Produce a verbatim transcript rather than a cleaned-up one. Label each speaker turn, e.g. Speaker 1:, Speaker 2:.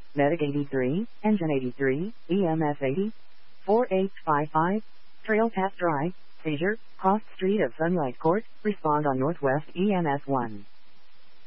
Speaker 1: Medic eighty-three, Engine eighty-three, E M S eighty, four eight five five, Trail Path Drive, Seizure, Cross Street of Sunlight Court, respond on Northwest E M S one.